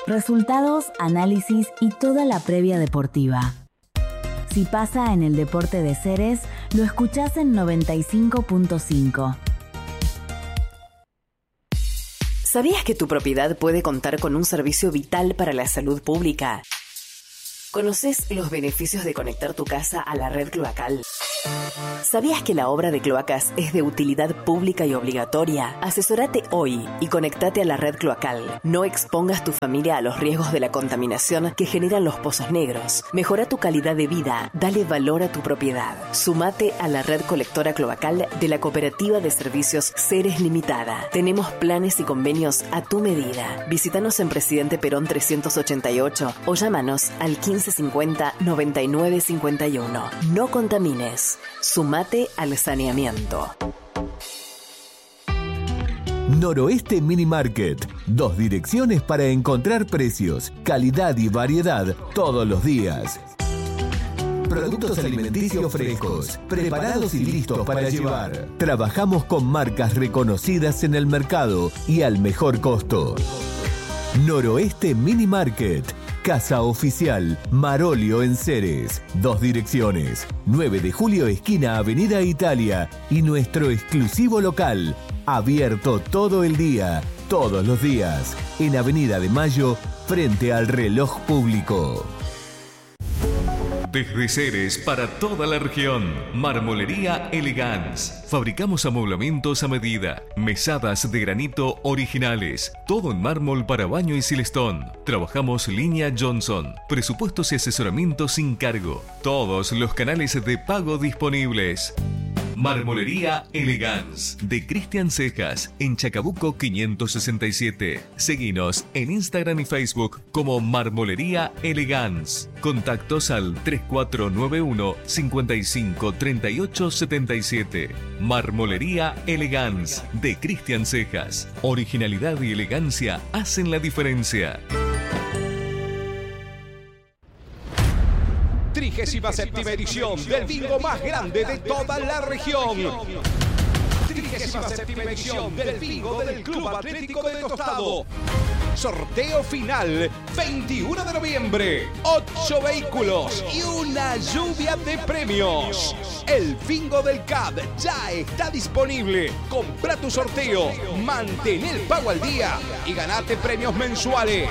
Resultados, análisis y toda la previa deportiva. Si pasa en el deporte de Ceres, lo escuchás en 95.5. ¿Sabías que tu propiedad puede contar con un servicio vital para la salud pública? ¿Conoces los beneficios de conectar tu casa a la red cloacal? ¿Sabías que la obra de cloacas es de utilidad pública y obligatoria? Asesórate hoy y conectate a la red cloacal. No expongas tu familia a los riesgos de la contaminación que generan los pozos negros. Mejora tu calidad de vida. Dale valor a tu propiedad. Sumate a la red colectora cloacal de la Cooperativa de Servicios Ceres Limitada. Tenemos planes y convenios a tu medida. Visítanos en Presidente Perón 388 o llámanos al 1550 9951. No contamines. Sumate al saneamiento. Noroeste Mini Market. 2 direcciones para encontrar precios, calidad y variedad todos los días. Productos alimenticios frescos, preparados y listos para llevar. Trabajamos con marcas reconocidas en el mercado y al mejor costo. Noroeste Mini Market. Casa Oficial, Marolio en Ceres. 2 direcciones. 9 de julio, esquina Avenida Italia. Y nuestro exclusivo local, abierto todo el día, todos los días. En Avenida de Mayo, frente al reloj público. Desde Ceres para toda la región, Marmolería Elegance. Fabricamos amoblamientos a medida, mesadas de granito originales, todo en mármol para baño y silestón. Trabajamos línea Johnson, presupuestos y asesoramiento sin cargo. Todos los canales de pago disponibles. Marmolería Elegance, de Cristian Cejas, en Chacabuco 567. Seguinos en Instagram y Facebook como Marmolería Elegance. Contactos al 3491 55 38 77. Marmolería Elegance, de Cristian Cejas. Originalidad y elegancia hacen la diferencia. 37ª edición del bingo más grande de toda la región. 37ª edición del bingo del Club Atlético de Tostado. Sorteo final, 21 de noviembre. 8 vehículos y una lluvia de premios. El bingo del CAD ya está disponible. Compra tu sorteo, mantén el pago al día y ganate premios mensuales.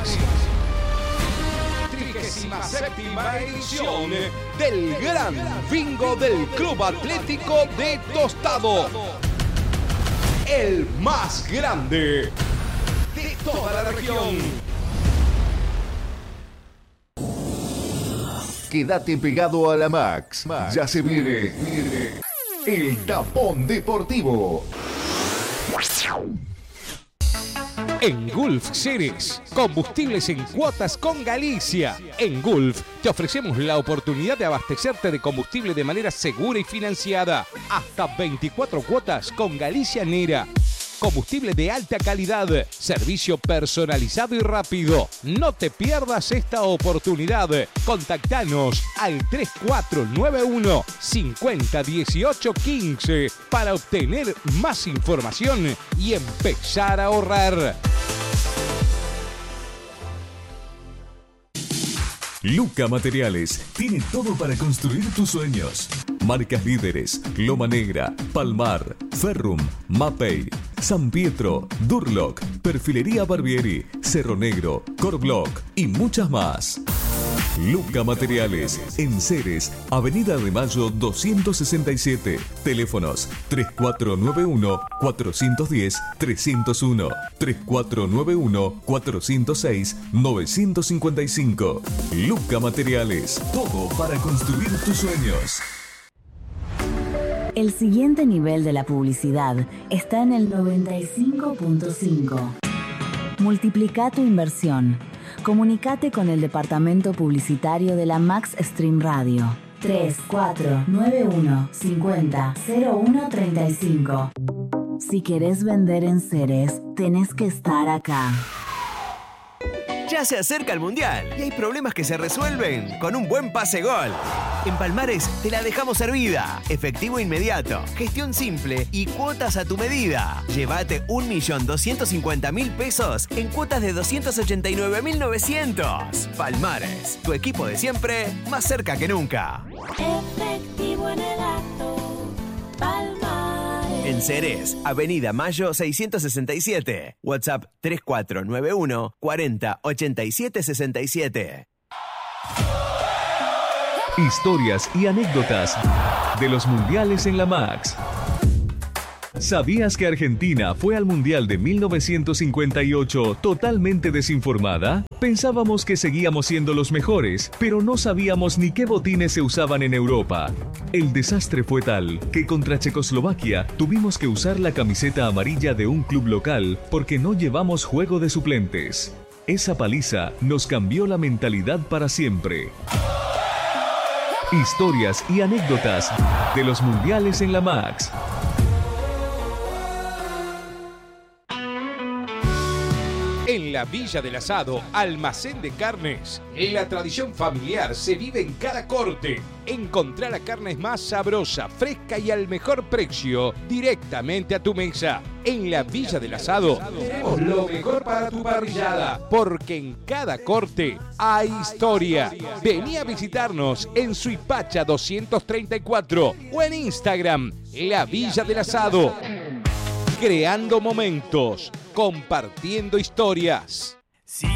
37ª edición del gran bingo del Club Atlético de Tostado. El más grande de toda la región. Quédate pegado a la Max. Ya se viene el tapón deportivo. En Gulf Ceres, combustibles en cuotas con Galicia. En Gulf te ofrecemos la oportunidad de abastecerte de combustible de manera segura y financiada. Hasta 24 cuotas con Galicia Nera. Combustible de alta calidad, servicio personalizado y rápido. No te pierdas esta oportunidad. Contactanos al 3491 50 18 15 para obtener más información y empezar a ahorrar. Luca Materiales tiene todo para construir tus sueños. Marcas líderes: Loma Negra, Palmar, Ferrum, Mapei, San Pietro, Durlock, Perfilería Barbieri, Cerro Negro, Corblock y muchas más. Luca Materiales, en Ceres, Avenida de Mayo 267. Teléfonos 3491-410-301, 3491-406-955. Luca Materiales, todo para construir tus sueños. El siguiente nivel de la publicidad está en el 95.5. Multiplica tu inversión. Comunicate con el departamento publicitario de la Max Stream Radio. 3491 50 01 35. Si querés vender en Ceres, tenés que estar acá. Ya se acerca el Mundial y hay problemas que se resuelven con un buen pase gol. En Palmares te la dejamos servida. Efectivo inmediato, gestión simple y cuotas a tu medida. Llévate 1.250.000 pesos en cuotas de 289.900. Palmares, tu equipo de siempre, más cerca que nunca. Efectivo en el acto, Palmares. En Ceres, Avenida Mayo 667. WhatsApp 3491 40 87 67. Historias y anécdotas de los mundiales en la Max. ¿Sabías que Argentina fue al Mundial de 1958 totalmente desinformada? Pensábamos que seguíamos siendo los mejores, pero no sabíamos ni qué botines se usaban en Europa. El desastre fue tal que contra Checoslovaquia tuvimos que usar la camiseta amarilla de un club local porque no llevamos juego de suplentes. Esa paliza nos cambió la mentalidad para siempre. Historias y anécdotas de los mundiales en la Max. En la Villa del Asado, almacén de carnes. La tradición familiar se vive en cada corte. Encontrá la carne más sabrosa, fresca y al mejor precio directamente a tu mesa. En la Villa del Asado tenemos lo mejor para tu parrillada, porque en cada corte hay historia. Vení a visitarnos en Suipacha 234 o en Instagram, La Villa del Asado. Creando momentos, compartiendo historias.